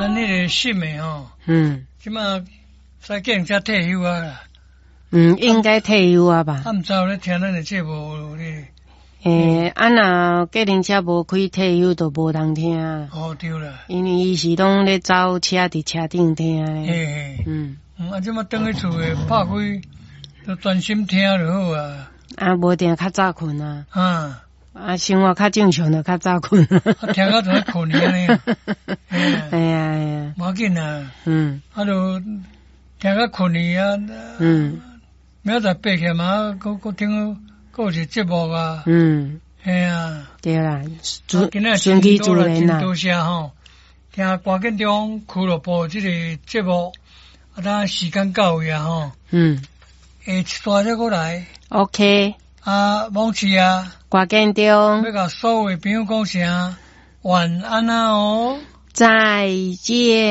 那个心的吼，即马使叫人家退休啊啦。 应该退休啊吧。 毋知有咧听咱的节目咧。 若计程车无开退休，就无人听啊。 哦，对啦。 因为伊是拢咧走车伫车顶听诶。即马等去厝诶，拍开就专心听就好啊。 无定较早困啊。生活较正常就较早困。 听到就要困去安尼。 哎呀， 无要紧啊。就听到困去啊。明仔载爬起嘛，搁听搁有一节目啊。对啦。 今仔顺其自然啦。 多谢吼，听关键中俱乐部这个节目，当时间到位啊吼。下一再过来。 OK。 往期啊。 关键中。 要甲所有的朋友讲声晚安啊哦。 再见。